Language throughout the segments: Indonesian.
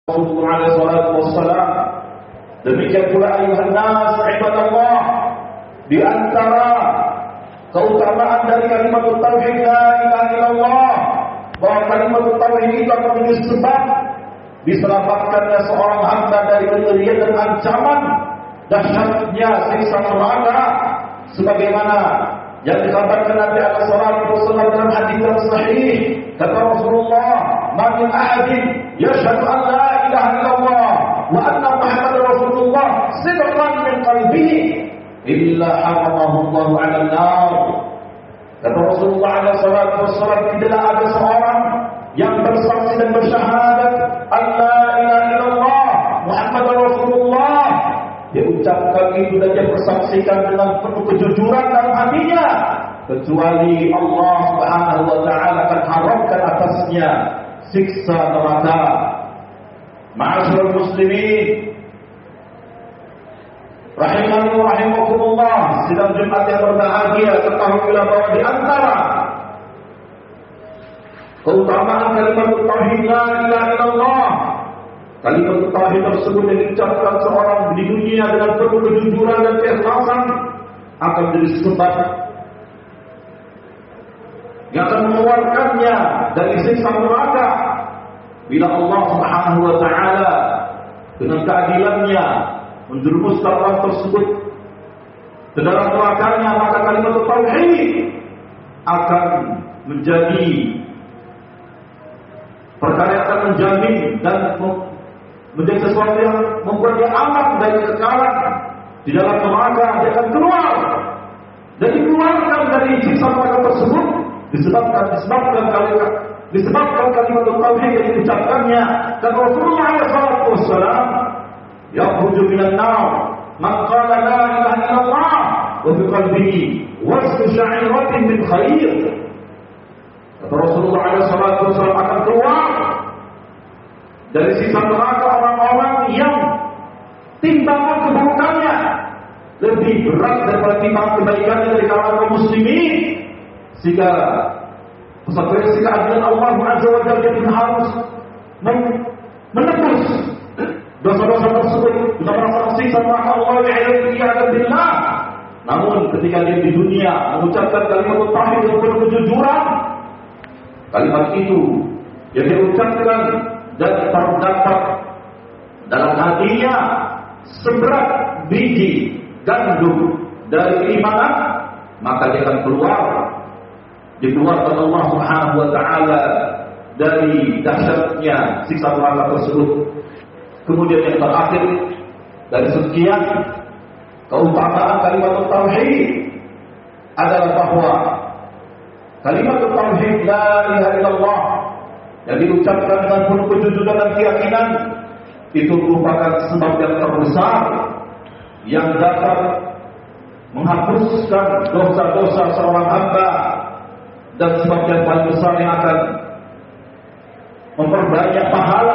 Rasulullah SAW. Demikian pula ayuhan nas ibadallah, di antara keutamaan dari kalimat tauhid la ilaha illallah, bahwa kalimat tauhid itu akan menjadi sebab diselamatkannya seorang hamba dari kengerian dan ancaman dahsyatnya siksa neraka, sebagaimana yang dikabarkan Nabi alaihi salatu wasallam dalam hadis yang sahih. Kata Rasulullah, "Ma min ahadin yashhadu an la ilaha illallah wa anna Muhammadar Rasulullah sidqan min qalbihi illa haramahu Allah 'ala an-nar." Kata Rasulullah alaihi salatu wasallam, tidaklah ada seorang yang bersaksi dan bersyahadat an la ilaha illallah Muhammadar Rasulullah, dia ucapkan itu dan dia persaksikan dengan penuh kejujuran dalam hatinya, kecuali Allah Subhanahu wa taala akan haramkan atasnya siksa neraka. Ma'asyiral muslimin rahimani wa rahimakumullah, sidang Jumat yang berbahagia, ketahuilah bahwa di antara keutamaan kalimat tauhid la ilaha illallah, kalimat tauhid tersebut yang diucapkan seorang di dunia dengan penuh kejujuran dan keikhlasan akan menjadi sebab yang akan mengeluarkannya dari siksa neraka bila Allah Subhanahu wa taala dengan keadilannya menjerumuskan orang tersebut ke dalam nerakanya, maka kalimat tauhid akan menjadi perkara yang akan menjamin dan menjadi sesuatu yang membuat dia aman dari kekekalan di dalam neraka. Dia akan keluar dan dikeluarkan dari siksa neraka tersebut disebabkan kalimat tauhid yang diucapkannya. Dan Rasulullah SAW, yakhruju minan nar man qala la ilaha illallah wa fi qalbihi wasfu sya'iratin min khair. Kata Rasulullah SAW, akan keluar dari siksa neraka orang-orang yang timbangan keburukannya lebih berat daripada timbangan kebaikannya dari kalangan kaum muslimin, sehingga konsekuensi keadilan Allah Azza wa Jalla harus menebus dosa-dosa tersebut untuk merasa siksa neraka Allah wa'iyadu billah. Namun ketika dia di dunia mengucapkan kalimat tauhid dengan penuh kejujuran, kalimat itu yang dia ucapkan dan terdapat dalam hatinya seberat biji gandum dari keimanan, maka dia akan dikeluarkan Allah Subhanahu wa taala dari dahsyatnya siksa neraka tersebut. Kemudian yang terakhir dari sekian keutamaan kalimat tauhid adalah bahwa kalimat tauhid la ilaha illallah yang diucapkan dengan penuh kejujuran dan keyakinan itu merupakan sebab yang terbesar yang dapat menghapuskan dosa-dosa seorang hamba, dan sebab yang paling besar yang akan memperbanyak pahala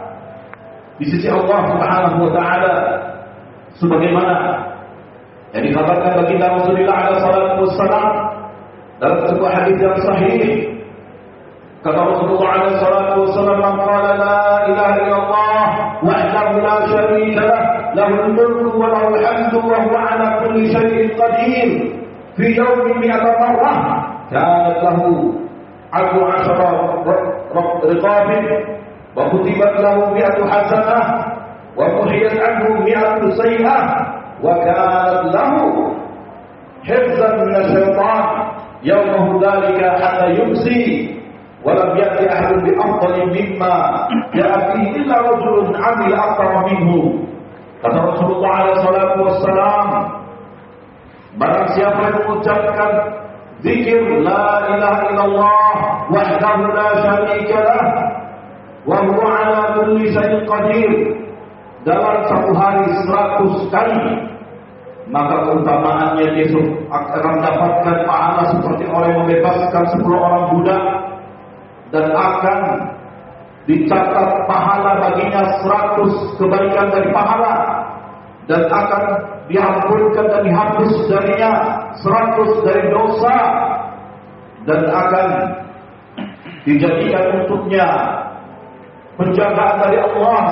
di sisi Allah Subhanahu wa taala, sebagaimana yang dikabarkan baginda Rasulullah sallallahu alaihi wasallam dalam sebuah hadis yang sahih. Kata Rasulullah sallallahu alaihi wasallam, "Man qala la ilaha illallah wahdahu la syarika lah, lahul mulku wa lahul hamdu wa huwa ala kulli syai'in qadir, fi yawmin mi'ata marrah, kanat lahu 'ashra riqabin wa kutibat lahu 100 hasanah wa muhiyat anhu 100 sayyi'ah wa kanat lahu hifzan min asy-syaitan yawmahu dhalika hatta yumsi walam ya'ti ahadun bi afdalin mimma ja'a fihi illa rajulun 'amila akthara minhu." Kata Rasulullah alaihi salatu wassalam, barang siapa yang mengucapkan zikir la ilaha illallah wahdahu la syarika lah wa huwa 'ala kulli syai'in qadir dalam satu hari 100 kali, maka keutamaannya dia akan mendapatkan pahala seperti orang yang membebaskan 10 orang budak, dan akan dicatat pahala baginya 100 kebaikan dari pahala, dan akan diampunkan dan dihapus darinya 100 dari dosa, dan akan dijadikan untuknya penjagaan dari Allah